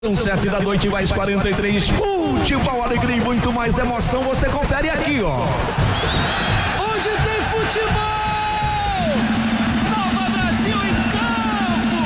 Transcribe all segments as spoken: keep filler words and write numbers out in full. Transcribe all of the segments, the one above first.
São sete da noite, mais quarenta e três. Futebol, alegria e muito mais emoção. Você confere aqui, ó. Onde tem futebol, Nova Brasil em campo.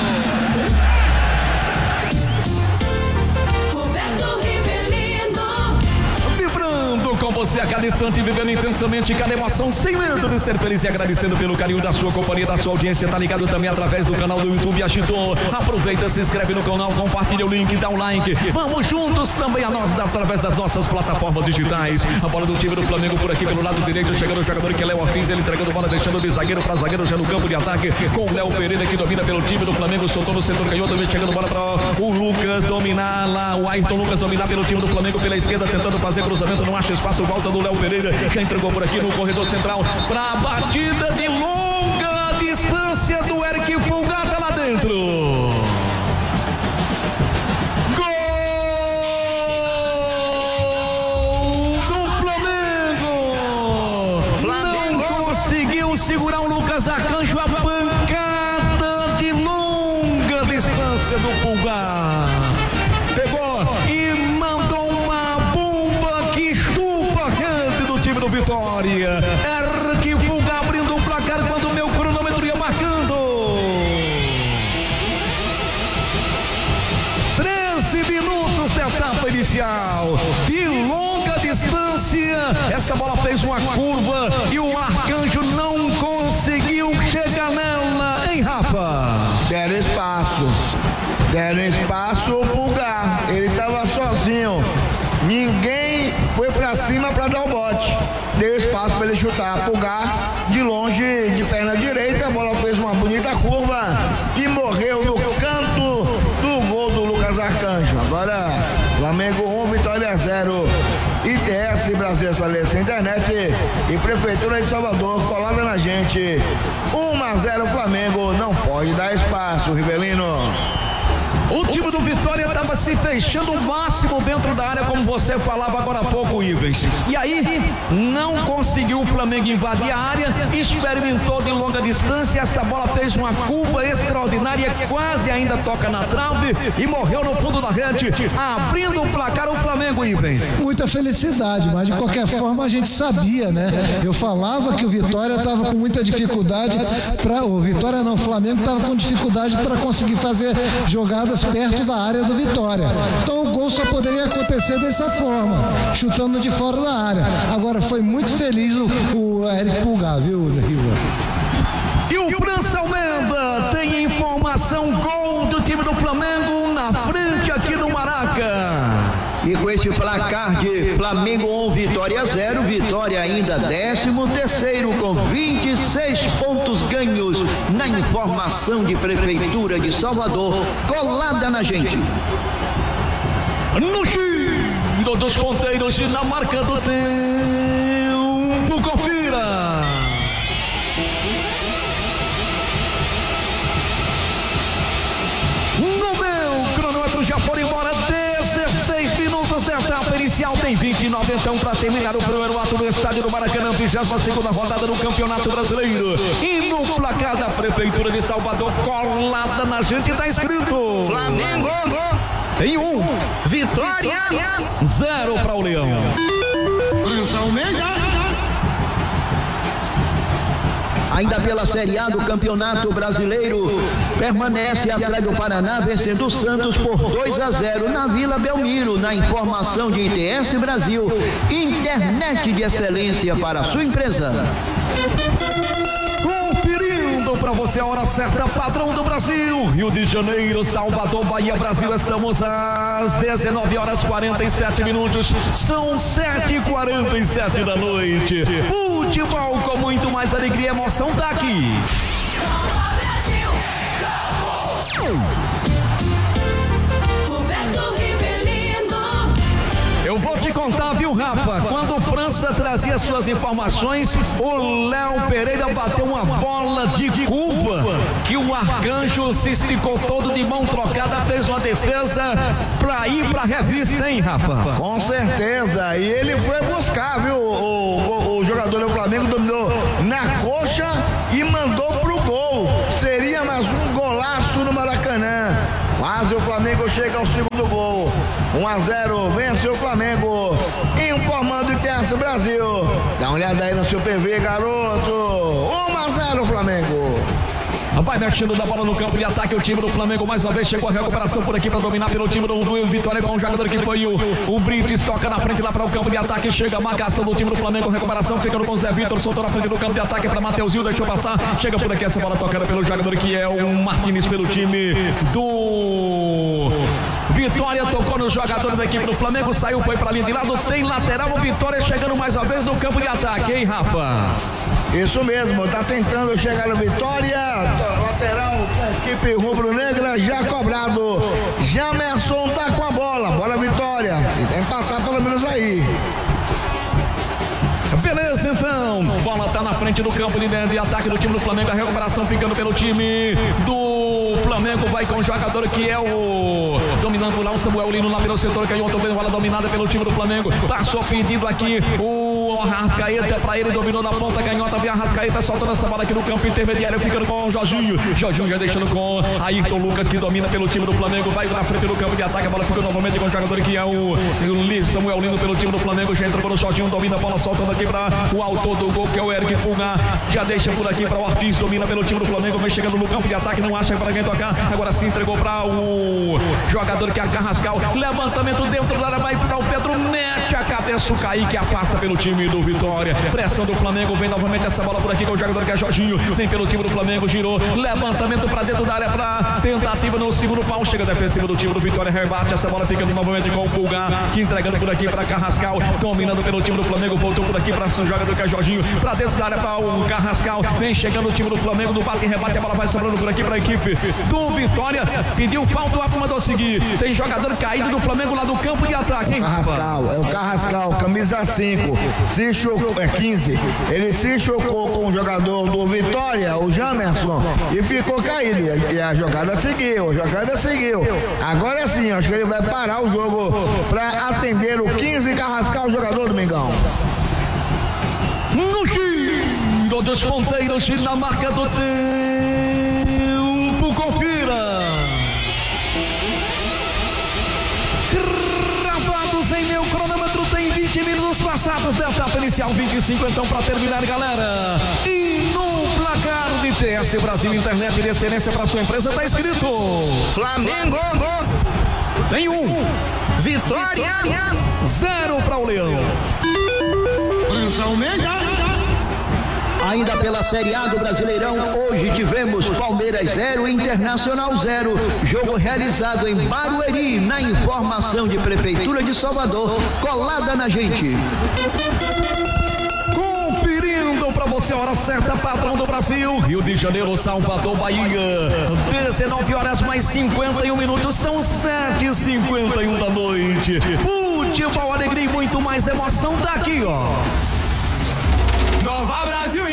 Roberto Rivelino. Vibrando com você a cada instante, vivendo intensamente cada emoção, sem medo de ser feliz e agradecendo pelo carinho da sua companhia, da sua audiência. Tá ligado também através do canal do YouTube Agitou. Aproveita, se inscreve no canal, compartilha o link, dá um like. Vamos juntos também a nós, através das nossas plataformas digitais. A bola do time do Flamengo por aqui pelo lado direito, chegando o jogador que é Léo Ortiz, ele entregando bola, deixando de zagueiro para zagueiro, já no campo de ataque, com o Léo Pereira que domina pelo time do Flamengo, soltou no setor canhoto, também chegando bola para o Lucas dominar lá, o Ayrton Lucas dominar pelo time do Flamengo pela esquerda, tentando fazer cruzamento, não acha espaço, volta do Léo Pereira, já entregou por aqui no corredor central para a batida de longa distância do Eric Pulgar, tá lá dentro. Segurar o Lucas Arcanjo, a pancada de longa distância do Pulgar. Pegou e mandou uma bomba que estupa a rede do time do Vitória. Eric Pulgar abrindo o placar quando o meu cronômetro ia marcando. treze minutos da etapa inicial. De longa distância, essa bola fez uma curva e o Arcanjo não conseguiu chegar nela, hein, Rafa? Deram espaço, deram espaço o Pulgar, ele tava sozinho, ninguém foi pra cima pra dar o bote, deu espaço pra ele chutar. Pulgar de longe, de perna direita, a bola fez uma bonita curva e morreu no canto do gol do Lucas Arcanjo. Agora Flamengo um, Vitória zero. I T S Brasil Salesta Internet e Prefeitura de Salvador colada na gente. um a zero Flamengo, não pode dar espaço, Rivelino. O time do Vitória estava se fechando o máximo dentro da área, como você falava agora há pouco, Ives. E aí, não conseguiu o Flamengo invadir a área, experimentou de longa distância, essa bola fez uma curva extraordinária, quase ainda toca na trave e morreu no fundo da rede, abrindo o placar o Flamengo, Ives. Muita felicidade, mas de qualquer forma a gente sabia, né? Eu falava que o Vitória estava com muita dificuldade, pra, o Vitória não, o Flamengo estava com dificuldade para conseguir fazer jogadas perto da área do Vitória. Então o gol só poderia acontecer dessa forma, chutando de fora da área. Agora foi muito feliz o, o Eric Pulgar, viu, Riva? E o França Almeida tem informação, gol do time do Flamengo na frente aqui no Maraca. E com esse placar de Flamengo um, Vitória zero, Vitória ainda décimo terceiro com vinte e seis pontos ganhos na informação de Prefeitura de Salvador, colada na gente. No giro dos ponteiros e na marca do tempo, confira. No meu cronômetro já foram embora dezesseis minutos da etapa inicial, tem vinte e nove então para terminar o primeiro ato no estádio do Maracanã, vigésima segunda rodada do Campeonato Brasileiro. E no placar da Prefeitura de Salvador, colada na gente, tá escrito Flamengo tem um, Vitória zero para o Leão. França Almeida. Ainda pela Série A do Campeonato Brasileiro, permanece atrás do Paraná, vencendo o Santos por dois a zero na Vila Belmiro. Na informação de I T S Brasil, internet de excelência para a sua empresa. Conferindo para você a hora certa, padrão do Brasil, Rio de Janeiro, Salvador, Bahia, Brasil, estamos às dezenove horas e quarenta e sete minutos, são sete e quarenta e sete da noite. Futebol com muito mais alegria e emoção tá aqui. Roberto Rivelino. Eu vou te contar, viu, Rafa? Quando o França trazia suas informações, o Léo Pereira bateu uma bola de curva que o Arcanjo se esticou todo de mão trocada, fez uma defesa pra ir pra revista, hein, Rafa? Com certeza, e ele foi buscar, viu, o, o, o jogador do Flamengo dominou na coxa e mandou pro gol. Seria mais um golaço no Maracanã. Quase o Flamengo chega chega ao segundo gol. um a zero, vence o Flamengo. Informando I T S Brasil. Dá uma olhada aí no seu P V, garoto. um a zero, Flamengo. Vai mexendo da bola no campo de ataque. O time do Flamengo mais uma vez chegou a recuperação por aqui para dominar pelo time do, do Vitória, com um jogador que foi o, o Brites. Toca na frente lá para o campo de ataque. Chega a marcação do time do Flamengo. Recuperação ficando com o Zé Vitor. Soltou na frente do campo de ataque para Mateuzinho. Deixou passar. Chega por aqui essa bola tocada pelo jogador que é o Martins pelo time do Vitória. Tocou no jogador da equipe do Flamengo. Saiu, foi para a linha de lado. Tem lateral. O Vitória chegando mais uma vez no campo de ataque, hein, Rafa? Isso mesmo, tá tentando chegar no Vitória. Lateral, equipe rubro-negra já cobrado. Jamerson tá com a bola. Bora, Vitória. Empatar pelo menos aí. Beleza, então. Bola tá na frente do campo de, de ataque do time do Flamengo. A recuperação ficando pelo time do Flamengo. Vai com o jogador que é o dominando lá, o Samuel Lino lá pelo setor. Caiu também, bola dominada pelo time do Flamengo. Passou pedindo aqui o Arrascaeta pra ele, dominou na ponta canhota. Vem Arrascaeta soltando essa bola aqui no campo intermediário, ficando com o Jorginho. Jorginho já deixando com Ayrton Lucas, que domina pelo time do Flamengo. Vai na frente do campo de ataque. A bola fica novamente com o jogador que é o, o Samuel Lino pelo time do Flamengo. Já entrou pelo Jorginho, domina a bola, soltando aqui para o autor do gol, que é o Eric Pulgar. Já deixa por aqui para o Ortiz, domina pelo time do Flamengo. Vem chegando no campo de ataque, não acha para quem tocar. Agora sim entregou para o jogador que é a Carrascal. Levantamento dentro da área, vai para o Pedro, mete a cabeça, o Kaique afasta pelo time do Vitória. Pressão do Flamengo, vem novamente essa bola por aqui com o jogador que é Jorginho. Vem pelo time do Flamengo, girou. Levantamento para dentro da área, para tentativa no segundo pau. Chega defensiva do time do Vitória, rebate. Essa bola fica novamente com o Pulgar, que entregando por aqui para Carrascal. Dominando pelo time do Flamengo, voltou por aqui para o jogador que é Jorginho. Para dentro da área, para o Carrascal. Vem chegando o time do Flamengo, do bate e rebate. A bola vai sobrando por aqui para a equipe do Vitória. Pediu falta, o Apo mandou seguir. Tem jogador caído do Flamengo lá do campo de ataque, hein? Carrascal, é o Carrascal, camisa cinco. Se chocou, é quinze. Ele se chocou com o jogador do Vitória, o Jamerson, e ficou caído. E a jogada seguiu, a jogada seguiu. Agora sim, acho que ele vai parar o jogo para atender o quinze Carrascal, o jogador do Mengão. No giro dos ponteiros, na marca do tempo, confira. Gravados em meu cronômetro, tem vinte minutos passados da etapa inicial, vinte e cinco então para terminar, galera. E no placar de T S Brasil Internet de excelência para sua empresa tá escrito Flamengo. Tem um. Vitória. Zero para o Leão. Prensão Meia. Ainda pela Série A do Brasileirão, hoje tivemos Palmeiras zero, Internacional zero. Jogo realizado em Barueri, na informação de Prefeitura de Salvador, colada na gente. Conferindo para você a hora certa, patrão do Brasil, Rio de Janeiro, Salvador, Bahia. dezenove horas mais cinquenta e um minutos, são sete e cinquenta e um da noite. Futebol, alegria e muito mais emoção daqui, ó. Nova Brasil.